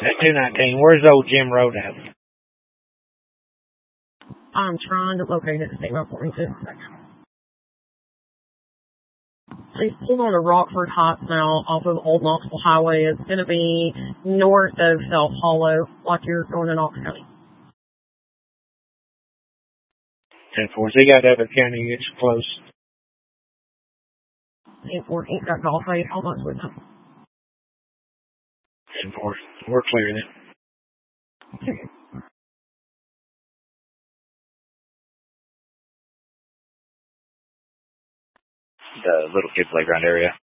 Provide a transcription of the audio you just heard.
That's 219. Where's old Jim Road at? I'm trying to locate it. Stay right for me too. He's pulled on to Rockford Heights now off of Old Knoxville Highway. It's going to be north of South Hollow, like you're going in Knox County. 10-4. They got other county. It's close. 10-4 ain't got golf rate. How much with them? 10-4. We're clear then. The little kid playground area.